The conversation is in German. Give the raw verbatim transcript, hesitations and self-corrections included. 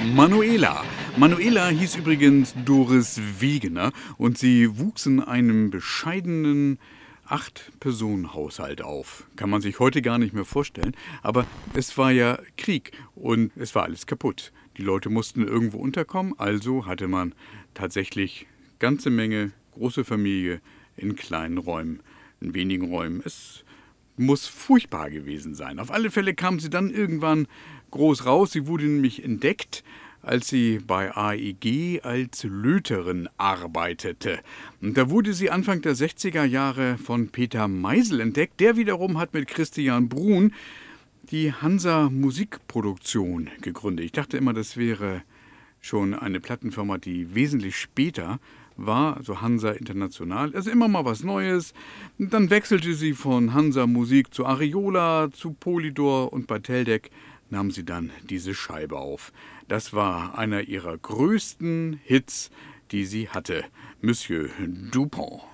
Manuela. Manuela hieß übrigens Doris Wegener und sie wuchs in einem bescheidenen Acht-Personen-Haushalt auf. Kann man sich heute gar nicht mehr vorstellen, aber es war ja Krieg und es war alles kaputt. Die Leute mussten irgendwo unterkommen, also hatte man tatsächlich ganze Menge, große Familie in kleinen Räumen, in wenigen Räumen. Es muss furchtbar gewesen sein. Auf alle Fälle kam sie dann irgendwann groß raus. Sie wurde nämlich entdeckt, als sie bei A E G als Löterin arbeitete. Und da wurde sie Anfang der sechziger Jahre von Peter Meisel entdeckt. Der wiederum hat mit Christian Bruhn die Hansa Musikproduktion gegründet. Ich dachte immer, das wäre schon eine Plattenfirma, die wesentlich später war, also Hansa International. Also immer mal was Neues. Dann wechselte sie von Hansa Musik zu Ariola, zu Polydor und bei Teldec nahm sie dann diese Scheibe auf. Das war einer ihrer größten Hits, die sie hatte. Monsieur Dupont.